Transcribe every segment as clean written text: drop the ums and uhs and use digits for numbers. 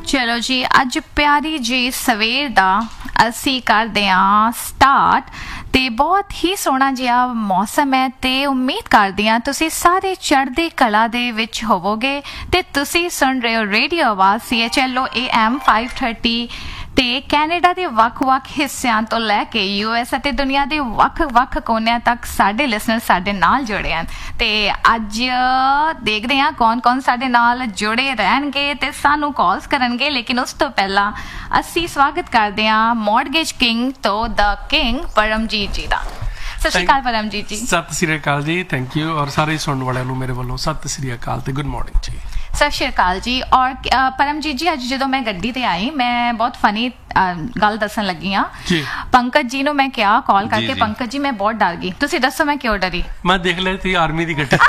ਚਲੋ ਜੀ, ਅੱਜ ਪਿਆਰੀ ਜੀ ਸਵੇਰ ਦਾ ਅਸੀਂ ਕਰਦੇ ਹਾਂ ਸਟਾਰਟ ਤੇ ਬਹੁਤ ਹੀ ਸੋਹਣਾ ਜਿਹਾ ਮੌਸਮ ਹੈ ਤੇ ਉਮੀਦ ਕਰਦੀ ਹਾਂ ਤੁਸੀਂ ਸਾਰੇ ਚੜ੍ਹਦੀ ਕਲਾ ਦੇ ਵਿੱਚ ਹੋਵੋਗੇ ਤੇ ਤੁਸੀਂ ਸੁਣ ਰਹੇ ਹੋ ਰੇਡੀਓ ਆਵਾਜ਼ CHLO AM 530 ਤੇ ਕੈਨੇਡਾ ਦੇ ਵੱਖ-ਵੱਖ ਹਿੱਸਿਆਂ ਤੋਂ ਲੈ ਕੇ US ਅਤੇ ਦੁਨੀਆ ਦੇ ਵੱਖ-ਵੱਖ ਕੋਨਿਆਂ ਤੱਕ ਸਾਡੇ ਲਿਸਨਰ ਸਾਡੇ ਨਾਲ ਜੁੜੇ ਹਨ ਤੇ ਅੱਜ ਦੇਖਦੇ ਹਾਂ ਕੌਣ-ਕੌਣ ਸਾਡੇ ਨਾਲ ਜੁੜੇ ਰਹਿਣਗੇ ਤੇ ਸਾਨੂੰ ਕਾਲਸ ਕਰਨਗੇ। ਲੇਕਿਨ ਉਸ ਤੋਂ ਪਹਿਲਾਂ ਅਸੀਂ ਸਵਾਗਤ ਕਰਦੇ ਹਾਂ ਮੌਰਗੇਜ ਕਿੰਗ ਤੋਂ ਦ ਕਿੰਗ ਪਰਮਜੀਤ ਜੀ ਦਾ। ਸਤਿ ਸ਼੍ਰੀ ਅਕਾਲ ਪਰਮਜੀਤ ਜੀ। ਸਤਿ ਸ਼੍ਰੀ ਅਕਾਲ ਜੀ, ਥੈਂਕ ਯੂ। ਔਰ ਸਾਰੇ ਸੁਣਨ ਵਾਲਿਆਂ ਨੂੰ ਮੇਰੇ ਵੱਲੋਂ ਸਤਿ ਸ਼੍ਰੀ ਅਕਾਲ ਤੇ ਗੁੱਡ ਮਾਰਨਿੰਗ ਜੀ। ਸਤਿ ਸ਼੍ਰੀ ਅਕਾਲ ਜੀ। ਔਰ ਪਰਮਜੀਤ ਜੀ, ਅੱਜ ਜਦੋਂ ਮੈਂ ਗੱਡੀ ਤੇ ਆਈ ਮੈਂ ਬਹੁਤ ਫਨੀ ਗੱਲ ਦੱਸਣ ਲੱਗੀ ਹਾਂ। ਪੰਕਜ ਜੀ ਨੂੰ ਮੈਂ ਕਿਹਾ ਕਾਲ ਕਰਕੇ, ਪੰਕਜ ਜੀ ਮੈਂ ਬਹੁਤ ਡਰ ਗਈ। ਤੁਸੀਂ ਦੱਸੋ ਮੈਂ ਕਿਉਂ ਡਰੀ? ਮੈਂ ਦੇਖ ਲਈ ਸੀ ਆਰਮੀ ਦੀ ਗੱਡੀ।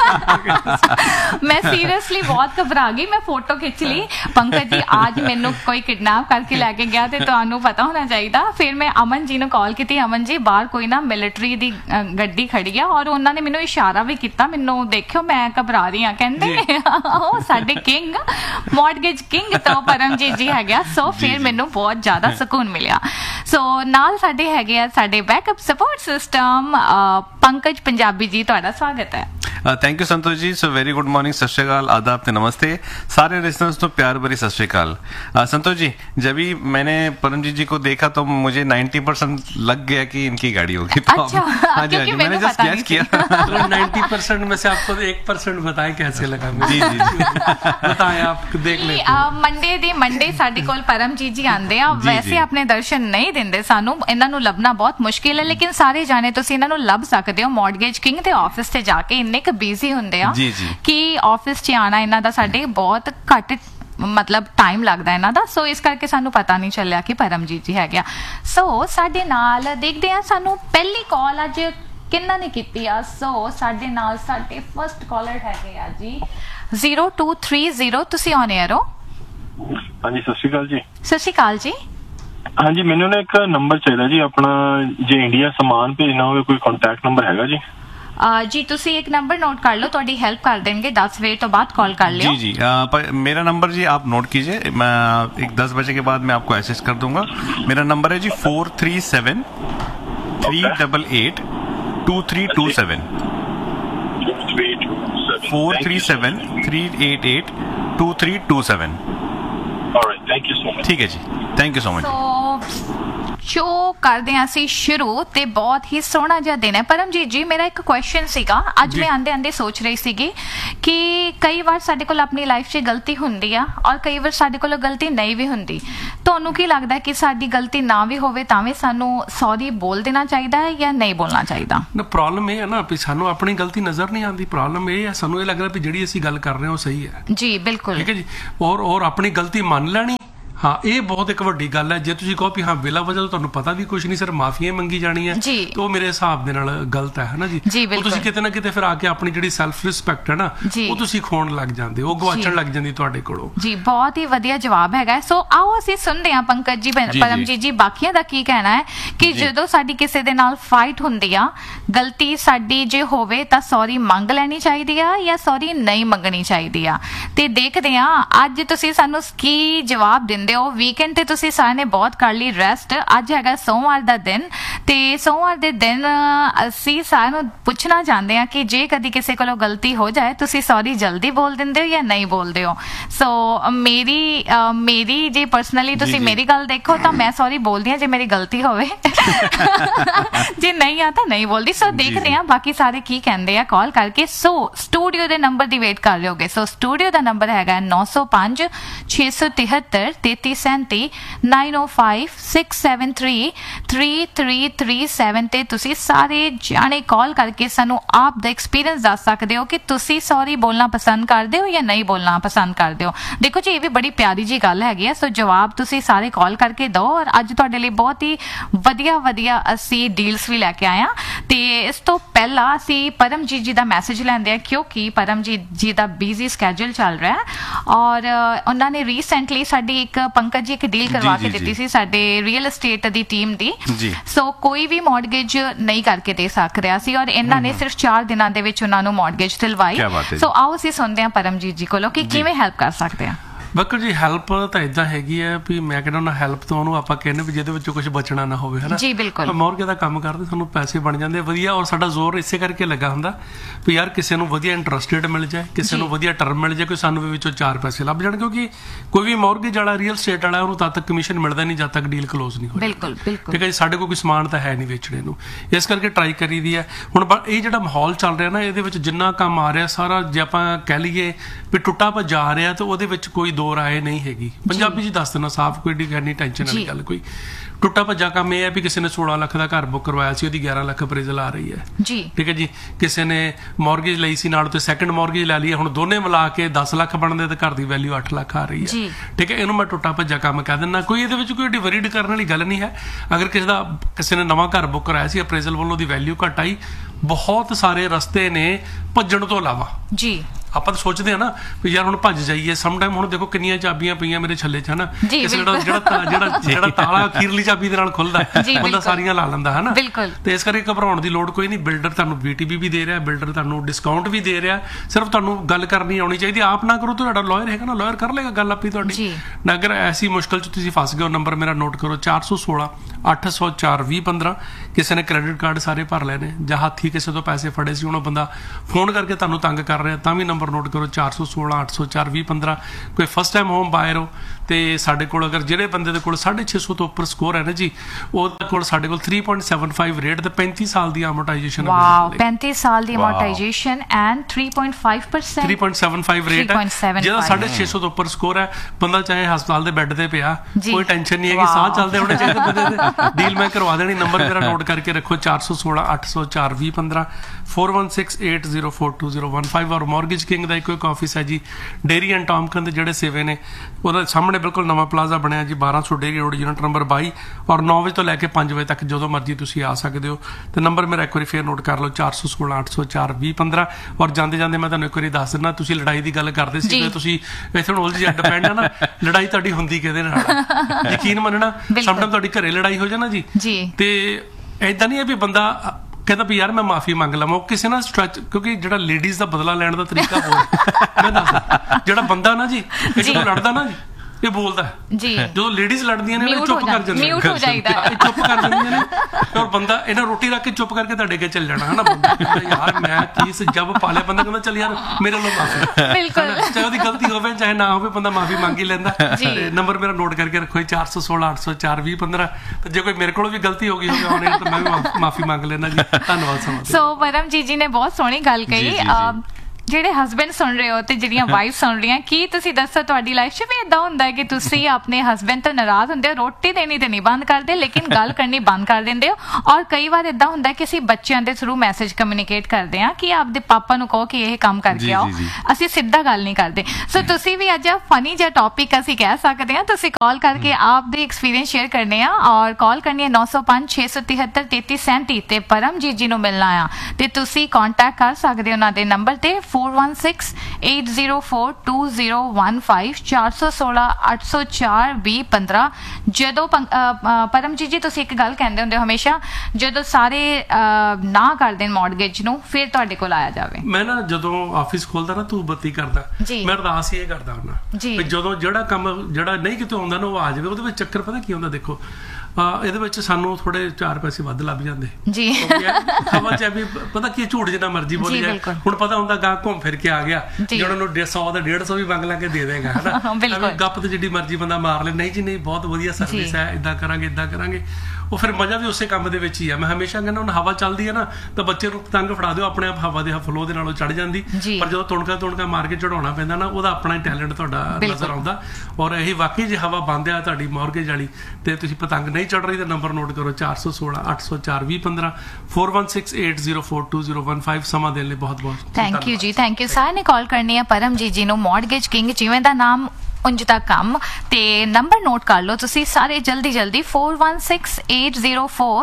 ਮੈਂ ਸੀਰੀਅਸਲੀ ਬਹੁਤ ਘਬਰਾ ਗਈ। ਮੈਂ ਫੋਟੋ ਖਿੱਚ ਲਈ। ਪੰਕਜ ਜੀ ਅੱਜ ਮੈਨੂੰ ਕੋਈ ਕਿਡਨੈਪ ਕਰਕੇ ਲੈ ਕੇ ਗਿਆ ਤੇ ਤੁਹਾਨੂੰ ਪਤਾ ਹੋਣਾ ਚਾਹੀਦਾ। ਫਿਰ ਮੈਂ ਅਮਨ ਜੀ ਨੂੰ ਕਾਲ ਕੀਤੀ। ਅਮਨ ਜੀ ਬਾਹਰ ਕੋਈ ਨਾ ਮਿਲਟਰੀ ਦੀ ਗੱਡੀ ਖੜੀ ਆ ਔਰ ਉਹਨਾਂ ਨੇ ਮੈਨੂੰ ਇਸ਼ਾਰਾ ਵੀ ਕੀਤਾ, ਮੈਨੂੰ ਦੇਖਿਓ ਮੈਂ ਘਬਰਾ ਰਹੀ ਹਾਂ। ਕਹਿੰਦੇ ਉਹ ਸਾਡੇ ਕਿੰਗ ਮੌਰਗੇਜ ਕਿੰਗ ਤੋਂ ਪਰਮਜੀਤ ਜੀ ਹੈਗਾ। ਸੋ ਫਿਰ ਮੈਨੂੰ ਬਹੁਤ ਜ਼ਿਆਦਾ ਸਕੂਨ ਮਿਲਿਆ। ਸੋ ਨਾਲ ਸਾਡੇ ਹੈਗੇ ਆ ਸਾਡੇ backup support system Pankaj Punjabi ਜੀ, ਤੁਹਾਡਾ ਸਵਾਗਤ ਹੈ। Thank you Santosh ji. So very good morning, सत श्री अकाल, आदाब ते नमस्ते सारे लिसनर्स तो प्यार भरी सत श्री अकाल। संतोष जी, जब ही मैंने परमजीत जी को देखा तो मुझे 90% लग गया कि इनकी गाड़ी होगी। तो अच्छा, हाँ जी, मैंने जस्ट गैस किया। 90% में से आपको 1% बताएं कैसे लगा। जी जी बताएं, आप देख लें। मंडे ਸਾਡੇ ਕੋਲ ਪਰਮਜੀਤ ਜੀ ਆਂਦੇ ਆ। ਵੈਸੇ ਆਪਣੇ ਦਰਸ਼ਨ ਨਹੀਂ ਦਿੰਦੇ ਸਾਨੂੰ, ਇਹਨਾਂ ਨੂੰ ਲੱਭਣਾ ਬਹੁਤ ਮੁਸ਼ਕਿਲ ਹੈ, ਲੇਕਿਨ ਸਾਰੇ ਜਾਣੇ ਤੁਸੀਂ ਇਹਨਾਂ ਨੂੰ ਲੱਭ ਸਕਦੇ ਹੋ ਮੌਰਗੇਜ ਕਿੰਗ ਦੇ ਆਫਿਸ ਤੇ ਜਾ ਕੇ। ਇੰਨੇ ਬਿਜ਼ੀ ਹੁੰਦੇ ਆ ਕਿ ਆਫਿਸ 'ਚ ਆਉਣਾ ਇਹਨਾਂ ਦਾ ਸਾਡੇ ਬਹੁਤ ਘੱਟ ਮਤਲਬ ਟਾਈਮ ਲੱਗਦਾ ਇਹਨਾਂ ਦਾ। ਸੋ ਇਸ ਕਰਕੇ ਸਾਨੂੰ ਪਤਾ ਨਹੀਂ ਚੱਲਿਆ ਕਿ ਪਰਮਜੀਤ ਜੀ ਹੈਗੇ ਆ। ਸੋ ਸਾਡੇ ਨਾਲ ਦੇਖਦੇ ਆ ਸਾਨੂੰ ਪਹਿਲੀ ਕਾਲ ਅੱਜ ਕਿੰਨਾ ਨੇ ਕੀਤੀ ਆ। ਸੋ ਸਾਡੇ ਨਾਲ ਸਾਡੇ ਫਸਟ ਕਾਲਰ ਹੈਗੇ ਆ ਜੀ 0230। ਤੁਸੀਂ ਔਨ 에ਅਰ ਹੋ? ਹਾਂਜੀ, ਸਤਿ ਸ਼੍ਰੀ ਅਕਾਲ ਜੀ। ਸਤਿ ਸ਼੍ਰੀ ਅਕਾਲ ਜੀ। ਹਾਂਜੀ, ਮੈਨੂੰ ਨਾ ਇੱਕ ਨੰਬਰ ਚਾਹੀਦਾ ਜੀ ਆਪਣਾ, ਜੇ ਇੰਡੀਆ ਸਮਾਨ ਭੇਜਣਾ ਹੋਵੇ ਕੋਈ ਕੰਟੈਕਟ ਨੰਬਰ ਹੈਗਾ ਜੀ? जी तुसी एक नंबर नोट कर लो, थोड़ी हेल्प कर देंगे। 10 बजे तो बाद कॉल कर लियो। जी जी मेरा नंबर जी आप नोट कीजिए। मैं एक 10 बजे के बाद मैं आपको एसएस कर दूंगा। मेरा नंबर है जी 437 388 2327 437 388 2327। Thank you so much. ठीक है जी, thank you so much. Show ਕਰਦੇ ਹਾਂ ਅਸੀਂ ਸ਼ੁਰੂ ਤੇ ਬਹੁਤ ਹੀ ਸੋਹਣਾ ਜਿਹਾ ਦਿਨ ਹੈ। ਪਰਮਜੀਤ ਜੀ, ਮੇਰਾ ਇੱਕ ਕੁਐਸਚਨ ਸੀਗਾ। ਅੱਜ ਮੈਂ ਆਂਦੇ ਸੋਚ ਰਹੀ ਸੀਗੀ ਕਿ ਕਈ ਵਾਰ ਸਾਡੇ ਕੋਲ ਆਪਣੀ ਲਾਈਫ 'ਚ ਗਲਤੀ ਹੁੰਦੀ ਆ ਔਰ ਕਈ ਵਾਰ ਸਾਡੇ ਕੋਲ ਗਲਤੀ ਨਹੀਂ ਵੀ ਹੁੰਦੀ। ਤੁਹਾਨੂੰ ਕੀ ਲੱਗਦਾ ਕਿ ਸਾਡੀ ਗਲਤੀ ਨਾ ਵੀ ਹੋਵੇ ਤਾਂ ਵੀ ਸਾਨੂੰ ਸੌਰੀ ਬੋਲ ਦੇਣਾ ਚਾਹੀਦਾ ਹੈ ਜਾਂ ਨਹੀਂ ਬੋਲਣਾ ਚਾਹੀਦਾ? ਨਾ ਪ੍ਰੋਬਲਮ ਇਹ ਹੈ ਨਾ ਵੀ ਸਾਨੂੰ ਆਪਣੀ ਗਲਤੀ ਨਜ਼ਰ ਨਹੀਂ ਆਉਂਦੀ। ਪ੍ਰੋਬਲਮ ਇਹ ਹੈ ਸਾਨੂੰ ਇਹ ਲੱਗਦਾ ਵੀ ਜਿਹੜੀ ਅਸੀਂ ਗੱਲ ਕਰ ਰਹੇ ਹਾਂ ਉਹ ਸਹੀ ਹੈ। ਜੀ ਬਿਲਕੁਲ, ਠੀਕ ਹੈ ਜੀ। ਔਰ ਆਪਣੀ ਗਲਤੀ ਮੰਨ ਲੈਣੀ। ਹਾਂ, ਇਹ ਬਹੁਤ ਇੱਕ ਵੱਡੀ ਗੱਲ ਹੈ। ਜੇ ਤੁਸੀਂ ਕਹੋ ਵੀ ਹਾਂ ਬਿਲਾ ਵਜ੍ਹਾ ਤੋਂ ਤੁਹਾਨੂੰ ਪਤਾ ਵੀ ਕੁਝ ਨਹੀਂ, ਸਿਰਫ ਮਾਫੀਆਂ ਮੰਗੀ ਜਾਣੀ ਹੈ, ਤੇ ਉਹ ਮੇਰੇ ਹਿਸਾਬ ਦੇ ਨਾਲ ਗਲਤ ਹੈ ਨਾ ਜੀ। ਉਹ ਤੁਸੀਂ ਕਿਤੇ ਨਾ ਕਿਤੇ ਫਿਰ ਆ ਕੇ ਆਪਣੀ ਜਿਹੜੀ ਸੈਲਫ ਰਿਸਪੈਕਟ ਹੈ ਨਾ ਉਹ ਤੁਸੀਂ ਖੋਣ ਲੱਗ ਜਾਂਦੇ, ਉਹ ਗਵਾਚਣ ਲੱਗ ਜਾਂਦੀ ਤੁਹਾਡੇ ਕੋਲੋਂ। ਜੀ ਬਹੁਤ ਹੀ ਵਧੀਆ ਜਵਾਬ ਹੈਗਾ। ਸੋ ਆਓ ਅਸੀਂ ਸੁਣਦੇ ਹਾਂ ਪੰਕਜ ਜੀ, ਪਰਮਜੀਤ ਜੀ ਬਾਕੀਆਂ ਦਾ ਕੀ ਕਹਿਣਾ ਹੈ ਕਿ ਜਦੋਂ ਸਾਡੀ ਕਿਸੇ ਦੇ ਨਾਲ ਫਾਈਟ ਹੁੰਦੀ ਆ, ਗਲਤੀ ਸਾਡੀ ਜੇ ਹੋਵੇ ਤਾਂ ਸੌਰੀ ਮੰਗ ਲੈਣੀ ਚਾਹੀਦੀ ਆ ਜਾਂ ਸੌਰੀ ਨਹੀਂ ਮੰਗਣੀ ਚਾਹੀਦੀ ਆ। ਤੇ ਦੇਖਦੇ ਹਾਂ ਅੱਜ ਤੁਸੀਂ ਸਾਨੂੰ ਕੀ ਜਵਾਬ ਦਿੰਦੇ ਹੋ। ਵੀਕਐਂਡ ਤੇ ਤੁਸੀਂ ਸਾਰਿਆਂ ਨੇ ਬਹੁਤ ਕਰ ਲਈ ਰੈਸਟ। ਅੱਜ ਹੈਗਾ ਸੋਮਵਾਰ ਦਾ ਦਿਨ ਤੇ ਸੋਮਵਾਰ ਦੇ ਦਿਨ ਅਸੀਂ ਸਾਰਿਆਂ ਨੂੰ ਪੁੱਛਣਾ ਚਾਹੁੰਦੇ ਹਾਂ ਕਿ ਜੇ ਕਦੀ ਕਿਸੇ ਕੋਲੋਂ ਗਲਤੀ ਹੋ ਜਾਏ ਤੁਸੀਂ ਸੌਰੀ ਜਲਦੀ ਬੋਲ ਦਿੰਦੇ ਹੋ ਜਾਂ ਨਹੀਂ ਬੋਲਦੇ ਹੋ? ਸੋ ਮੇਰੀ ਜੇ ਪਰਸਨਲੀ ਤੁਸੀਂ ਮੇਰੀ ਗੱਲ ਦੇਖੋ ਤਾਂ ਮੈਂ ਸੌਰੀ ਬੋਲਦੀ ਹਾਂ ਜੇ ਮੇਰੀ ਗਲਤੀ ਹੋਵੇ। ਜੇ ਨਹੀਂ ਆ ਤਾਂ ਨਹੀਂ ਬੋਲਦੀ। ਸੋ ਦੇਖਦੇ ਹਾਂ ਬਾਕੀ ਸਾਰੇ ਕੀ ਕਹਿੰਦੇ ਆ ਕਾਲ ਕਰਕੇ। ਸੋ ਸਟੂਡੀਓ ਦੇ ਨੰਬਰ ਦੀ ਵੇਟ ਕਰ ਰਹੇ ਹੋਗੇ। ਸੋ ਸਟੂਡੀਓ ਦਾ ਨੰਬਰ ਹੈਗਾ 905 673 3337 905 673 3337 ਤੇ ਤੁਸੀਂ ਸਾਰੇ ਜਾਣੇ ਕਾਲ ਕਰਕੇ ਸਾਨੂੰ ਆਪ ਦਾ ਐਕਸਪੀਰੀਅੰਸ ਦੱਸ ਸਕਦੇ ਹੋ ਕਿ ਤੁਸੀਂ ਸੌਰੀ ਬੋਲਣਾ ਪਸੰਦ ਕਰਦੇ ਹੋ ਜਾਂ ਨਹੀਂ ਬੋਲਣਾ ਪਸੰਦ ਕਰਦੇ ਹੋ। ਦੇਖੋ ਜੀ, ਇਹ ਵੀ ਬੜੀ ਪਿਆਰੀ ਜੀ ਗੱਲ ਹੈਗੀ ਹੈ। ਸੋ ਜਵਾਬ ਤੁਸੀਂ ਸਾਰੇ ਕਾਲ ਕਰਕੇ ਦਿਓ। ਔਰ ਅੱਜ ਤੁਹਾਡੇ ਲਈ ਬਹੁਤ ਹੀ ਵਧੀਆ ਅਸੀਂ ਡੀਲਸ ਵੀ ਲੈ ਕੇ ਆਏ ਹਾਂ। ਤੇ ਇਸ ਤੋਂ ਪਹਿਲਾਂ ਅਸੀਂ ਪਰਮਜੀਤ ਜੀ ਦਾ ਮੈਸੇਜ ਲੈਂਦੇ ਹਾਂ ਕਿਉਂਕਿ ਪਰਮਜੀਤ ਜੀ ਦਾ ਬਿਜ਼ੀ ਸਕੈਜੂਲ ਚੱਲ ਰਿਹਾ ਹੈ ਔਰ ਉਹਨਾਂ ਨੇ ਰੀਸੈਂਟਲੀ ਸਾਡੀ ਇੱਕ ਪੰਕਜ ਜੀ ਇੱਕ ਡੀਲ ਕਰਵਾ ਕੇ ਦਿੱਤੀ ਸੀ ਸਾਡੇ ਰੀਅਲ estate ਦੀ ਟੀਮ ਦੀ। ਸੋ ਕੋਈ ਵੀ ਮੌਰਗੇਜ ਨਹੀਂ ਕਰਕੇ ਦੇ ਸਕ ਰਿਹਾ ਸੀ ਔਰ ਇਹਨਾਂ ਨੇ ਸਿਰਫ 4 ਦਿਨਾਂ ਦੇ ਵਿੱਚ ਉਹਨਾਂ ਨੂੰ ਮੌਰਗੇਜ ਦਿਲਵਾਈ। ਸੋ ਆਓ ਅਸੀਂ ਸੁਣਦੇ ਹਾਂ ਪਰਮਜੀਤ ਜੀ ਕੋਲੋਂ ਕਿ ਕਿਵੇਂ ਹੈਲਪ ਕਰ ਸਕਦੇ ਆ। ਬਿਲਕੁਲ ਜੀ, ਹੈਲਪ ਤਾਂ ਇਦਾਂ ਹੈਗੀ ਹੈ ਵੀ ਮੈਂ ਕਹਿੰਦਾ ਉਹਨਾਂ ਹੈਲਪ ਤੋਂ ਉਹਨੂੰ ਆਪਾਂ ਕਹਿੰਦੇ ਵੀ ਜਿਹਦੇ ਵਿੱਚੋਂ ਕੁਝ ਬਚਣਾ ਨਾ ਹੋਵੇ, ਹੈ ਨਾ ਜੀ ਬਿਲਕੁਲ। ਮੌਰਗੇ ਦਾ ਕੰਮ ਕਰਦੇ ਸਾਨੂੰ ਪੈਸੇ ਬਣ ਜਾਂਦੇ ਵਧੀਆ, ਔਰ ਸਾਡਾ ਜ਼ੋਰ ਇਸੇ ਕਰਕੇ ਲੱਗਾ ਹੁੰਦਾ ਵੀ ਯਾਰ ਕਿਸੇ ਨੂੰ ਵਧੀਆ ਇੰਟਰਸਟ ਰੇਟ ਮਿਲ ਜਾਏ, ਕਿਸੇ ਨੂੰ ਵਧੀਆ ਟਰਮ ਮਿਲ ਜਾਏ, ਕੋਈ ਸਾਨੂੰ ਵੀ ਵਿੱਚੋਂ 4 ਪੈਸੇ ਲੱਭ ਜਾਣ, ਕਿਉਂਕਿ ਕੋਈ ਵੀ ਮੌਰਗੇਜ ਵਾਲਾ ਰੀਅਲ ਸਟੇਟ ਵਾਲਾ ਉਹਨੂੰ ਤਦ ਤੱਕ ਕਮਿਸ਼ਨ ਮਿਲਦਾ ਨਹੀਂ ਜਦ ਤੱਕ ਡੀਲ ਕਲੋਜ਼ ਨਹੀਂ ਹੋਈ। ਬਿਲਕੁਲ ਬਿਲਕੁਲ। ਠੀਕ ਹੈ ਜੀ, ਸਾਡੇ ਕੋਲ ਕੋਈ ਸਮਾਨ ਤਾਂ ਹੈ ਨਹੀਂ ਵੇਚਣੇ ਨੂੰ, ਇਸ ਕਰਕੇ ਟਰਾਈ ਕਰੀਦੀ ਹੈ। ਹੁਣ ਇਹ ਜਿਹੜਾ ਮਾਹੌਲ ਚੱਲ ਰਿਹਾ ਨਾ, ਇਹਦੇ ਵਿੱਚ ਜਿੰਨਾ ਕੰਮ ਆ ਰਿਹਾ ਸਾਰਾ, ਜੇ ਆਪਾਂ ਕਹਿ ਲਈਏ ਵੀ ਟੁੱਟਾ ਭੱਜਾ ਆ ਰਿਹਾ, ਤਾਂ ਉਹਦੇ ਵਿੱਚ ਕੋਈ ਦੋ ਰਾਏ ਨਹੀਂ ਹੈਗੀ। ਪੰਜਾਬੀ ਜੀ ਦੱਸ ਦੇਣਾ ਸਾਫ਼, ਕੋਈ ਨਹੀਂ ਟੈਨਸ਼ਨ ਵਾਲੀ ਗੱਲ। ਕੋਈ ਟੁੱਟਾ ਭੱਜਾ ਕੰਮ ਇਹ ਹੈ ਵੀ ਕਿਸੇ ਨੇ 16 ਲੱਖ ਦਾ ਘਰ ਬੁੱਕ ਕਰਵਾਇਆ ਸੀ, ਉਹਦੀ 11 ਲੱਖ ਅਪਰੇਜ਼ਲ ਆ ਰਹੀ ਹੈ ਜੀ। ਠੀਕ ਹੈ ਜੀ, ਕਿਸੇ ਨੇ ਮੌਰਗੇਜ ਲਈ ਸੀ ਨਾਲ ਤੇ ਸੈਕੰਡ ਮੌਰਗੇਜ ਲੈ ਲਈ, ਹੁਣ ਦੋਨੇ ਮਿਲਾ ਕੇ 10 ਲੱਖ ਬਣਦੇ ਤੇ ਘਰ ਦੀ ਵੈਲਿਊ 8 ਲੱਖ ਆ ਰਹੀ ਹੈ। ਠੀਕ ਹੈ, ਇਹਨੂੰ ਮੈਂ ਟੁੱਟਾ ਭੱਜਾ ਕੰਮ ਕਹਿ ਦਿੰਦਾ। ਕੋਈ ਇਹਦੇ ਵਿੱਚ ਕੋਈ ਵਰੀਡ ਕਰਨ ਵਾਲੀ ਗੱਲ ਨਹੀਂ ਹੈ। ਅਗਰ ਕਿਸੇ ਨੇ ਨਵਾਂ ਘਰ ਬੁੱਕ ਕਰਾਇਆ ਸੀ, ਅਪਰੇਜ਼ਲ ਵੱਲੋਂ ਉਹਦੀ ਵੈਲਿਊ ਘਟ ਆਈ, ਬਹੁਤ ਸਾਰੇ ਰਸਤੇ ਨੇ ਭੱਜਣ ਤੋਂ ਇਲਾਵਾ। ਜੀ ਆਪਾਂ ਤਾਂ ਸੋਚਦੇ ਆ ਨਾ ਵੀ ਯਾਰ ਹੁਣ ਭੱਜ ਜਾਈਏ, ਸਮ ਟਾਈਮ ਹੁਣ ਦੇਖੋ ਕਿੰਨੀਆਂ ਚਾਬੀਆਂ ਪਈਆਂ ਮੇਰੇ ਛੱਲੇ 'ਚ, ਹਨਾ ਜਿਹੜਾ ਤਾਲਾ ਅਖੀਰਲੀ ਚਾਬੀ ਦੇ ਨਾਲ ਖੁੱਲਦਾ ਬੰਦਾ ਸਾਰੀਆਂ ਲਾ ਲੈਂਦਾ, ਹਨਾ। ਤੇ ਇਸ ਕਰਕੇ ਘਬਰਾਉਣ ਦੀ ਲੋੜ ਕੋਈ ਨਹੀਂ। ਬਿਲਡਰ ਤੁਹਾਨੂੰ BTB ਵੀ ਦੇ ਰਿਹਾ, ਬਿਲਡਰ ਤੁਹਾਨੂੰ ਡਿਸਕਾਊਂਟ ਵੀ ਦੇ ਰਿਹਾ, ਸਿਰਫ ਤੁਹਾਨੂੰ ਗੱਲ ਕਰਨੀ ਆਉਣੀ ਚਾਹੀਦੀ। ਆਪ ਨਾ ਕਰੋ, ਤੁਹਾਡਾ ਲਾਇਰ ਹੈਗਾ ਨਾ, ਲਾਇਰ ਕਰ ਲੇਗਾ ਗੱਲ ਆਪੀ ਤੁਹਾਡੀ। ਅਗਰ ਐਸੀ ਮੁਸ਼ਕਲ 'ਚ ਤੁਸੀਂ ਫਸ ਗਏ ਹੋ, ਨੰਬਰ ਮੇਰਾ ਨੋਟ ਕਰੋ 416 804 2015। ਕਿਸੇ ਨੇ ਕ੍ਰੈਡਿਟ ਕਾਰਡ ਸਾਰੇ ਭਰ ਲਏ ਨੇ ਜਾਂ ਹੱਥੀ ਕਿਸੇ ਤੋਂ ਪੈਸੇ ਫੜੇ ਸੀ, ਹੁਣ ਬੰਦਾ ਫੋਨ ਕਰਕੇ ਤੁਹਾਨੂੰ ਤੰਗ ਕਰ ਰਿਹਾ, ਤਾਂ ਵੀ ਨੰਬਰ ਨੋਟ ਕਰੋ 416 804 2015। ਕੋਈ ਫਸਟ ਟਾਈਮ ਹੋਮ ਬਾਇਰ ਹੋ ਤੇ ਸਾਡੇ ਕੋਲ, ਅਗਰ ਜਿਹੜੇ ਬੰਦੇ ਦੇ ਕੋਲ 650 ਤੋਂ ਉੱਪਰ ਸਕੋਰ ਹੈ ਨਾ ਜੀ, ਉਹਦੇ ਕੋਲ ਸਾਡੇ ਕੋਲ 3.75 ਰੇਟ ਤੇ 35 ਸਾਲ ਦੀ ਅਮੋਰਟਾਈਜੇਸ਼ਨ। ਵਾਓ, 35 ਸਾਲ ਦੀ ਅਮੋਰਟਾਈਜੇਸ਼ਨ ਐਂਡ 3.5% 3.75 ਰੇਟ ਹੈ। ਜਿਹਦਾ 650 ਤੋਂ ਉੱਪਰ ਸਕੋਰ ਹੈ, ਬੰਦਾ ਚਾਹੇ ਹਸਪਤਾਲ ਦੇ ਬੈੱਡ ਤੇ ਪਿਆ, ਕੋਈ ਟੈਨਸ਼ਨ ਨਹੀਂ ਹੈਗੀ, ਸਾਹ ਚੱਲਦੇ ਹੋਣੇ ਚਾਹੀਦੇ ਬੰਦੇ ਦੇ। ਡੀਲ ਮੈਂ ਕਰਵਾ ਦੇਣੀ। ਨੰਬਰ ਮੇਰਾ ਨੋਟ ਕਰਕੇ ਰੱਖੋ 416 804 2015 4168 0420115। ਔਰ ਮੌਰਗੇਜ ਕਿੰਗ ਦਾ ਇੱਕੋ ਇੱਕ ਆਫਿਸ ਹੈ ਜੀ, ਡੇਰੀ ਐਂਡ ਟੌਮਕਨ ਦੇ ਜਿਹੜੇ ਸੇਵੇ ਨੇ, ਉਹਦੇ ਸਾਹਮਣੇ ਬਿਲਕੁਲ ਨਵਾਂ ਪਲਾਜ਼ਾ ਬਣਿਆ ਜੀ, 1200 ਡੇਰੀ ਰੋਡ, ਯੂਨਿਟ ਨੰਬਰ 22। ਔਰ 9 ਵਜੇ ਤੋਂ ਲੈ ਕੇ 5 ਵਜੇ ਤੱਕ ਜਦੋਂ ਮਰਜ਼ੀ ਤੁਸੀਂ ਆ ਸਕਦੇ ਹੋ। ਤੇ ਨੰਬਰ ਮੇਰਾ ਇੱਕ ਵਾਰੀ ਫੇਰ ਨੋਟ ਕਰ ਲਓ 416 804 2015। ਔਰ ਜਾਂਦੇ ਜਾਂਦੇ ਮੈਂ ਤੁਹਾਨੂੰ ਇੱਕ ਵਾਰੀ ਦੱਸ ਦਿੰਦਾ, ਤੁਸੀਂ ਲੜਾਈ ਦੀ ਗੱਲ ਕਰਦੇ ਸੀ ਤੇ ਤੁਸੀਂ ਇੱਥੇ ਹੁਣ ਉਲਝ ਡਿਪੈਂਡ ਹੈ ਨਾ, ਲੜਾਈ ਤੁਹਾਡੀ ਹੁੰਦੀ ਕਿਹਦੇ ਨਾਲ? ਯਕੀਨ ਮੰਨਣਾ, ਸਮਟਾਈਮ ਤੁਹਾਡੀ ਘਰੇ ਲੜਾਈ ਹੋ ਜਾਣਾ ਜੀ, ਤੇ ਏਦਾਂ ਨਹੀਂ ਹੈ ਵੀ ਬੰਦਾ ਕਹਿੰਦਾ ਵੀ ਯਾਰ ਮੈਂ ਮਾਫੀ ਮੰਗ ਲਵਾਂ, ਕਿਸੇ ਨਾਲ ਸਟ੍ਰੈਚ, ਕਿਉਂਕਿ ਜਿਹੜਾ ਲੇਡੀਜ਼ ਦਾ ਬਦਲਾ ਲੈਣ ਦਾ ਤਰੀਕਾ ਹੋਰ। ਮੈਂ ਦੱਸਦਾ, ਜਿਹੜਾ ਬੰਦਾ ਨਾ ਜੀ ਜਦੋਂ ਲੜਦਾ ਨਾ ਜੀ, ਇਹ ਬੋਲਦਾ ਜੀ, ਜਦੋਂ ਲੇਡੀਜ਼ ਲੜਦੀਆਂ ਨੇ ਚੁੱਪ ਕਰ ਜਾਂਦੀਆਂ, ਚੁੱਪ ਕਰ ਜਾਂਦੀਆਂ ਨੇ, ਔਰ ਬੰਦਾ ਇਹਨਾਂ ਰੋਟੀ ਰੱਖ ਕੇ ਚੁੱਪ ਕਰਕੇ ਤੁਹਾਡੇ ਅੱਗੇ ਚੱਲ ਜਾਣਾ, ਹਨਾ। ਬੰਦਾ ਯਾਰ ਮੈਂ ਕੀ ਜੱਬ ਪਾਲਿਆ, ਬੰਦਾ ਕਹਿੰਦਾ ਚੱਲ ਯਾਰ ਮੇਰੇ ਵੱਲੋਂ ਮਾਫੀ, ਚਾਹੇ ਉਹਦੀ ਗਲਤੀ ਹੋਵੇ ਚਾਹੇ ਨਾ ਹੋਵੇ, ਬੰਦਾ ਮਾਫੀ ਮੰਗ ਹੀ ਲੈਂਦਾ। ਨੰਬਰ ਮੇਰਾ ਨੋਟ ਕਰਕੇ ਰੱਖੋ 416 804 2015। ਤੇ ਜੇ ਕੋਈ ਮੇਰੇ ਕੋਲੋਂ ਵੀ ਗਲਤੀ ਹੋ ਗਈ ਹੋਵੇ ਉਹਨੇ, ਤਾਂ ਮੈਂ ਵੀ ਮਾਫੀ ਮੰਗ ਲੈਣਾ ਜੀ। ਧੰਨਵਾਦ ਸਮਾਂ। ਸੋ ਪਰਮਜੀਤ ਜੀ ਨੇ ਬਹੁਤ ਸੋਹਣੀ ਗੱਲ ਕਹੀ। ਜਿਹੜੇ ਹਸਬੈਂਡ ਸੁਣ ਰਹੇ ਹੋ ਤੇ ਜਿਹੜੀਆਂ ਵਾਈਫ ਸੁਣ ਰਹੀਆਂ, ਕੀ ਤੁਸੀਂ ਦੱਸੋ ਤੁਹਾਡੀ ਲਾਈਫ 'ਚ ਵੀ ਏਦਾਂ ਹੁੰਦਾ ਹੈ ਕਿ ਤੁਸੀਂ ਆਪਣੇ ਹਸਬੈਂਡ ਤੋਂ ਨਾਰਾਜ਼ ਹੁੰਦੇ ਹੋ, ਰੋਟੀ ਦੇਣੀ ਤੇ ਨਹੀਂ ਬੰਦ ਕਰਦੇ, ਲੇਕਿਨ ਗੱਲ ਕਰਨੀ ਬੰਦ ਕਰ ਦਿੰਦੇ ਹੋ? ਔਰ ਕਈ ਵਾਰ ਏਦਾਂ ਹੁੰਦਾ ਕਿ ਅਸੀਂ ਬੱਚਿਆਂ ਦੇ ਥਰੂ ਮੈਸੇਜ ਕਮਿਊਨੀਕੇਟ ਕਰਦੇ ਹਾਂ ਕਿ ਆਪਦੇ ਪਾਪਾ ਨੂੰ ਕਹੋ ਕਿ ਇਹ ਕੰਮ ਕਰਕੇ ਆਓ, ਅਸੀਂ ਸਿੱਧਾ ਗੱਲ ਨਹੀਂ ਕਰਦੇ। ਸੋ ਤੁਸੀਂ ਵੀ ਅੱਜ ਫਨੀ ਜਿਹਾ ਟੌਪਿਕ ਅਸੀਂ ਕਹਿ ਸਕਦੇ ਹਾਂ, ਤੁਸੀਂ ਕਾਲ ਕਰਕੇ ਆਪਦੇ ਐਕਸਪੀਰੀਅੰਸ ਸ਼ੇਅਰ ਕਰਨੇ ਆ, ਔਰ ਕਾਲ ਕਰਨੀ ਹੈ 905 673 3337 ਤੇ ਪਰਮਜੀਤ ਜੀ ਨੂੰ ਮਿਲਣਾ ਆ, ਤੇ ਤੁਸੀਂ ਕੰਟੈਕਟ ਕਰ ਸਕਦੇ ਹੋ ਉਹਨਾਂ ਦੇ ਨੰਬਰ ਤੇ 4168042015 416 804 2015। ਜਦੋਂ ਪਰਮਜੀਤ ਜੀ ਤੁਸੀਂ ਇੱਕ ਗੱਲ ਕਹਿੰਦੇ ਹੁੰਦੇ ਹੋ ਹਮੇਸ਼ਾ, ਜਦੋਂ ਸਾਰੇ ਨਾ ਕਰ ਦੇਣ ਮੌਰਗੇਜ ਨੂੰ, ਫਿਰ ਤੁਹਾਡੇ ਕੋਲ ਆਇਆ ਜਾਵੇ। ਮੈਂ ਨਾ ਜਦੋਂ ਆਫਿਸ ਖੋਲਦਾ ਨਾ, ਤੂੰ ਬੱਤੀ ਕਰਦਾ, ਮੈਂ ਅਰਦਾਸ ਹੀ ਇਹ ਕਰਦਾ ਹੁੰਦਾ, ਜਦੋਂ ਜਿਹੜਾ ਕੰਮ ਜਿਹੜਾ ਨਹੀਂ ਕਿਤੇ ਹੁੰਦਾ ਨਾ ਉਹ ਆ ਜਾਵੇ। ਉਹਦੇ ਵਿੱਚ ਚੱਕਰ ਪਤਾ ਕੀ ਹੁੰਦਾ, ਦੇਖੋ ਇਹਦੇ ਵਿੱਚ ਸਾਨੂੰ ਥੋੜੇ 4 ਪੈਸੇ ਵੱਧ ਲੱਭ ਜਾਂਦੇ ਜੀ। ਹਵਾ ਚ ਵੀ ਪਤਾ ਕੀ, ਝੂਠ ਜਿੰਨਾ ਮਰਜ਼ੀ ਬੋਲੀ ਜਾਏ, ਹੁਣ ਪਤਾ ਹੁੰਦਾ ਗਾਹ ਘੁੰਮ ਫਿਰ ਕੇ ਆ ਗਿਆ, ਜਿਹੜਾ ਨੂੰ 100 ਦਾ 150 ਵੀ ਮੰਗ ਲਾ ਕੇ ਦੇ ਦੇਗਾ, ਹਨਾ। ਗੱਪ ਤੇ ਜਿੱਡੀ ਮਰਜ਼ੀ ਬੰਦਾ ਮਾਰ ਲੈ, ਨਹੀਂ ਜੀ ਨਹੀਂ ਬਹੁਤ ਵਧੀਆ ਸਰਵਿਸ ਹੈ, ਇਦਾਂ ਕਰਾਂਗੇ ਇਦਾਂ ਕਰਾਂਗੇ, ਉਹ ਫਿਰ ਮਜ਼ਾ ਵੀ ਉਸੇ ਕੰਮ ਦੇ ਵਿੱਚ ਹੀ ਆ। ਮੈਂ ਹਮੇਸ਼ਾ ਕਹਿੰਦਾ ਹੁਣ ਹਵਾ ਚੱਲਦੀ ਹੈ ਨਾ, ਤਾਂ ਬੱਚੇ ਨੂੰ ਪਤੰਗ ਫੜਾ ਦਿਓ, ਆਪਣੇ ਆਪ ਹਵਾ ਦੇ ਫਲੋ ਦੇ ਨਾਲੋਂ ਚੜ ਜਾਂਦੀ, ਪਰ ਜਦੋਂ ਤੁਣਕਾ ਮਾਰ ਕੇ ਚੜਾਉਣਾ ਪੈਂਦਾ ਨਾ, ਉਹਦਾ ਆਪਣਾ ਹੀ ਟੈਲੈਂਟ ਤੁਹਾਡਾ ਨਜ਼ਰ ਆਉਂਦਾ। ਔਰ ਇਹ ਵਾਕਈ ਜੇ ਹਵਾ ਬੰਦ ਆ ਤੁਹਾਡੀ ਮੌਰਗੇਜ ਵਾਲੀ ਤੇ ਤੁਸੀਂ ਪਤੰਗ ਨਹੀਂ ਚੜ ਰਹੀ, ਤਾਂ ਨੰਬਰ ਨੋਟ ਕਰੋ 416 804 2015 4168042015। ਸਮਾਂ ਦੇਣ ਲਈ ਬਹੁਤ ਬਹੁਤ ਥੈਂਕ ਯੂ ਜੀ, ਥੈਂਕ ਯੂ। ਸਾਰਿਆਂ ਨੇ ਕਾਲ ਕਰਨੀ ਹੈ ਪਰਮਜੀਤ ਜੀ ਨੂੰ, ਮੌਰਗੇਜ ਕਿੰਗ ਜਿਵੇਂ ਦਾ ਨਾਮ ਉਂਝ ਦਾ ਕੰਮ, ਤੇ ਨੰਬਰ ਨੋਟ ਕਰ ਲਓ ਤੁਸੀਂ ਸਾਰੇ ਜਲਦੀ 4168042015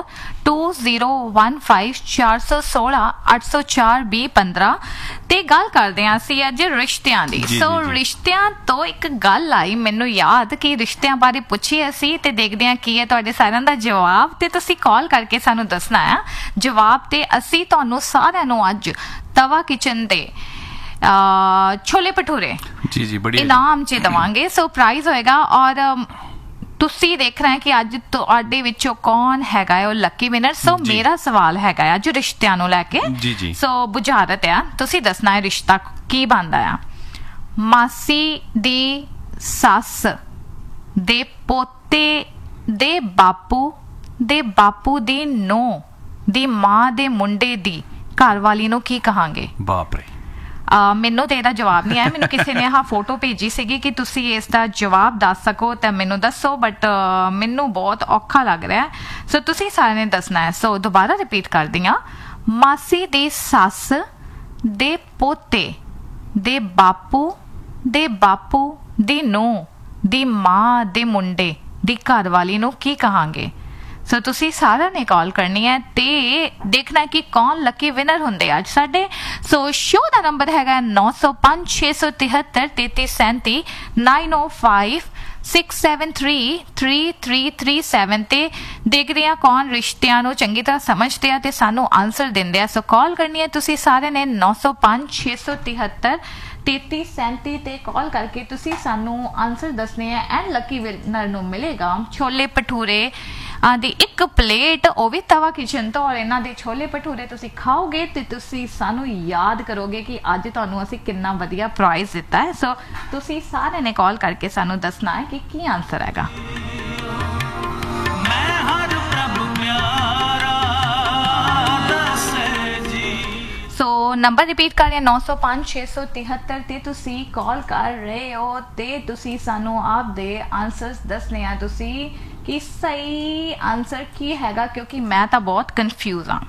416 804 2015। ਤੇ ਗੱਲ ਕਰਦੇ ਹਾਂ ਅਸੀਂ ਅੱਜ ਰਿਸ਼ਤਿਆਂ ਦੀ। ਸੋ ਰਿਸ਼ਤਿਆਂ ਤੋਂ ਇੱਕ ਗੱਲ ਆਈ ਮੈਨੂੰ ਯਾਦ ਕਿ ਰਿਸ਼ਤਿਆਂ ਬਾਰੇ ਪੁੱਛੀ ਅਸੀਂ, ਤੇ ਦੇਖਦੇ ਹਾਂ ਕੀ ਹੈ ਤੁਹਾਡੇ ਸਾਰਿਆਂ ਦਾ ਜਵਾਬ, ਤੇ ਤੁਸੀਂ ਕਾਲ ਕਰਕੇ ਸਾਨੂੰ ਦੱਸਣਾ ਹੈ ਜਵਾਬ। ਤੇ ਅਸੀਂ ਤੁਹਾਨੂੰ ਸਾਰਿਆਂ ਨੂੰ ਅੱਜ ਤਵਾ ਕਿਚਨ ਦੇ ਛੋਲੇ ਭਟੂਰੇ ਇਨਾਮ 'ਚ ਦਵਾਂਗੇ। ਸੋ ਪ੍ਰਾਈਜ਼ ਹੋਏਗਾ ਔਰ ਤੁਸੀਂ ਦੇਖਣਾ ਹੈ ਕਿ ਅੱਜ ਤੁਹਾਡੇ ਵਿੱਚੋਂ ਕੌਣ ਹੈਗਾ ਹੈ ਉਹ ਲੱਕੀ ਵਿਨਰ। ਸੋ ਮੇਰਾ ਸਵਾਲ ਹੈਗਾ ਆ ਜੋ ਰਿਸ਼ਤਿਆਂ ਨੂੰ ਲੈ ਕੇ, ਸੋ ਬੁਝਾਰਤ ਆ, ਤੁਸੀਂ ਦੱਸਣਾ ਹੈ ਰਿਸ਼ਤਾ ਕੀ ਬਣਦਾ ਆ। ਮਾਸੀ ਦੀ ਸੱਸ ਦੇ ਪੋਤੇ ਦੇ ਬਾਪੂ ਦੀ ਨੂੰਹ ਦੀ ਮਾਂ ਦੇ ਮੁੰਡੇ ਦੀ ਘਰਵਾਲੀ ਨੂੰ ਕੀ ਕਹਾਂਗੇ? ਬਾਪ ਰੇ, ਮੈਨੂੰ ਤੇ ਇਹਦਾ ਜਵਾਬ ਨਹੀਂ ਆਇਆ। ਮੈਨੂੰ ਕਿਸੇ ਨੇ ਫੋਟੋ ਭੇਜੀ ਸੀਗੀ ਕਿ ਤੁਸੀਂ ਇਸ ਦਾ ਜਵਾਬ ਦੱਸ ਸਕੋ ਤਾਂ ਮੈਨੂੰ ਦੱਸੋ, ਬਟ ਮੈਨੂੰ ਬਹੁਤ ਔਖਾ ਲੱਗ ਰਿਹਾ। ਸੋ ਤੁਸੀਂ ਸਾਰਿਆਂ ਨੇ ਦੱਸਣਾ ਹੈ। ਸੋ ਦੁਬਾਰਾ ਰਿਪੀਟ ਕਰਦੀ ਹਾਂ, ਮਾਸੀ ਦੀ ਸੱਸ ਦੇ ਪੋਤੇ ਦੇ ਬਾਪੂ ਦੀ ਨੂੰਹ ਦੀ ਮਾਂ ਦੇ ਮੁੰਡੇ ਦੀ ਘਰਵਾਲੀ ਨੂੰ ਕੀ ਕਹਾਂਗੇ? ਸੋ ਤੁਸੀਂ ਸਾਰਿਆਂ ਨੇ ਕਾਲ ਕਰਨੀ ਹੈ ਤੇ ਦੇਖਣਾ ਕਿ ਕੌਣ ਲੱਕੀ ਵਿਨਰ ਹੁੰਦੇ ਅੱਜ ਸਾਡੇ। ਸੋ ਸ਼ੋ ਦਾ ਨੰਬਰ ਹੈਗਾ 905 673 3337 905 6733337 ਤੇ ਦੇਖਦੇ ਆ ਕੌਣ ਰਿਸ਼ਤਿਆਂ ਨੂੰ ਚੰਗੀ ਤਰ੍ਹਾਂ ਸਮਝਦੇ ਆ ਤੇ ਸਾਨੂੰ ਆਨਸਰ ਦਿੰਦੇ ਆ। ਸੋ ਕਾਲ ਕਰਨੀ ਹੈ ਤੁਸੀਂ ਸਾਰਿਆਂ ਨੇ 905 673 3337 ਤੇ ਕਾਲ ਕਰਕੇ ਤੁਸੀਂ ਸਾਨੂੰ ਆਨਸਰ ਦੱਸਣੇ ਆ ਐਂਡ ਲੱਕੀ ਵਿਨਰ ਨੂੰ ਮਿਲੇਗਾ ਛੋਲੇ ਭਟੂਰੇ ਦੀ ਇੱਕ ਪਲੇਟ, ਉਹ ਵੀ ਤਵਾ ਕਿਚਨ ਤੋਂ। ਔਰ ਇਹਨਾਂ ਦੇ ਛੋਲੇ ਭਟੂਰੇ ਤੁਸੀਂ ਖਾਓਗੇ ਤੇ ਤੁਸੀਂ ਸਾਨੂੰ ਯਾਦ ਕਰੋਗੇ ਕਿ ਅੱਜ ਤੁਹਾਨੂੰ ਅਸੀਂ ਕਿੰਨਾ ਵਧੀਆ ਪ੍ਰਾਈਜ਼ ਦਿੱਤਾ ਹੈ। ਸੋ ਤੁਸੀਂ ਸਾਰਿਆਂ ਨੇ ਕਾਲ ਕਰਕੇ ਸਾਨੂੰ ਦੱਸਣਾ ਹੈ ਕਿ ਕੀ ਆਨਸਰ ਹੈਗਾ। ਸੋ ਨੰਬਰ ਰਿਪੀਟ ਕਰ ਰਹੇ 905 673 ਤੇ ਤੁਸੀਂ ਕਾਲ ਕਰ ਰਹੇ ਹੋ ਤੇ ਤੁਸੀਂ ਸਾਨੂੰ ਆਪਦੇ ਆਨਸਰਸ ਦੱਸਣੇ ਆ ਤੁਸੀਂ ਕਿ ਸਹੀ ਆਨਸਰ ਕੀ ਹੈਗਾ, ਕਿਉਂਕਿ ਮੈਂ ਤਾਂ ਬਹੁਤ ਕਨਫਿਊਜ਼ ਹਾਂ।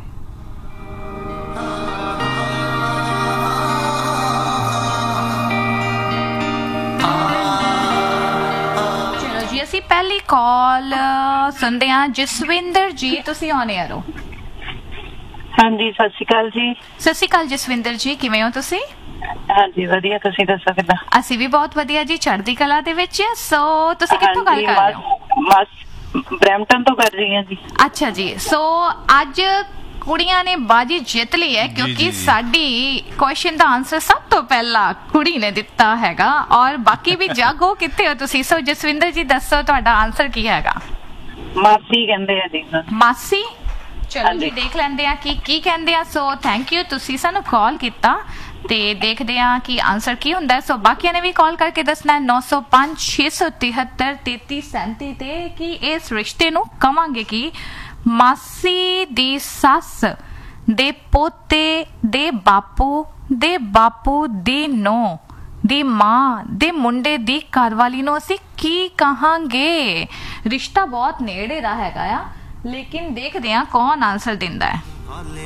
ਚਲੋ ਜੀ, ਅਸੀਂ ਪਹਿਲੀ ਕਾਲ ਸੁਣਦੇ ਹਾਂ। ਜਸਵਿੰਦਰ ਜੀ, ਤੁਸੀਂ ਔਨ 에ਅਰ ਹੋ। ਹਾਂਜੀ, ਸਤਿ ਸ਼੍ਰੀ ਅਕਾਲ ਜੀ। ਸਤਿ ਸ਼੍ਰੀ ਅਕਾਲ ਜਸਵਿੰਦਰ ਜੀ, ਕਿਵੇਂ ਹੋ ਤੁਸੀਂ? ਹਾਂਜੀ ਵਧੀਆ, ਤੁਸੀਂ ਦੱਸੋ ਕਿੱਦਾਂ? ਅਸੀਂ ਵੀ ਬਹੁਤ ਵਧੀਆ ਜੀ, ਚੜ੍ਹਦੀ ਕਲਾ ਦੇ ਵਿੱਚ। ਸੋ ਤੁਸੀਂ ਕਿੱਥੋਂ ਗੱਲ ਕਰ ਰਹੇ ਹੋ? ਬਰੈਂਪਟਨ ਤੋਂ ਕਰ ਰਹੀ ਹਾਂ ਜੀ। ਅੱਛਾ ਜੀ, ਸੋ ਅੱਜ ਕੁੜੀਆਂ ਨੇ ਬਾਜੀ ਜਿੱਤ ਲਈ ਹੈ ਕਿਉਂਕਿ ਸਾਡੀ ਕੁਐਸਚਨ ਦਾ ਆਨਸਰ ਸਭ ਤੋਂ ਪਹਿਲਾਂ ਕੁੜੀ ਨੇ ਦਿੱਤਾ ਹੈਗਾ ਔਰ ਬਾਕੀ ਵੀ ਜਾਗੋ ਕਿੱਥੇ ਹੋ ਤੁਸੀਂ? ਸੋ ਜਸਵਿੰਦਰ ਜੀ ਦੱਸੋ ਤੁਹਾਡਾ ਆਨਸਰ ਕੀ ਹੈਗਾ? ਮਾਸੀ ਕਹਿੰਦੇ ਆ ਜੀ। ਮਾਸੀ? ਚਲੋ ਜੀ, ਦੇਖ ਲੈਂਦੇ ਆ ਕੀ ਕਹਿੰਦੇ ਆ। ਸੋ ਥੈਂਕ ਯੂ, ਤੁਸੀਂ ਸਾਨੂੰ ਕਾਲ ਕੀਤਾ ਤੇ ਦੇਖਦੇ ਆ ਕਿ ਆਨਸਰ ਕੀ ਹੁੰਦਾ। ਸੋ ਬਾਕੀਆਂ ਨੇ ਵੀ ਕਾਲ ਕਰਕੇ ਦੱਸਣਾ 905 673 3337 ਤੇ ਕਿ ਇਸ ਰਿਸ਼ਤੇ ਨੂੰ ਕਵਾਂਗੇ ਕਿ ਮਾਸੀ ਦੀ ਸੱਸ ਦੇ ਪੋਤੇ ਦੇ ਬਾਪੂ ਦੀ ਨੂੰਹ ਦੀ ਮਾਂ ਦੇ ਮੁੰਡੇ ਦੀ ਘਰਵਾਲੀ ਨੂੰ ਅਸੀਂ ਕੀ ਕਹਾਂਗੇ? ਰਿਸ਼ਤਾ ਬਹੁਤ ਨੇੜੇ ਦਾ ਹੈਗਾ ਆ, ਲੇਕਿਨ ਦੇਖਦੇ ਆ ਕੌਣ ਆਨਸਰ ਦਿੰਦਾ ਹੈ।